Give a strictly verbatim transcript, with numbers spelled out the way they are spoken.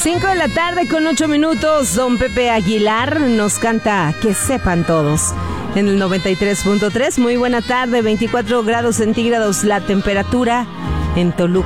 cinco de la tarde con ocho minutos, don Pepe Aguilar nos canta Que sepan todos en el noventa y tres punto tres. Muy buena tarde, veinticuatro grados centígrados la temperatura en Toluca.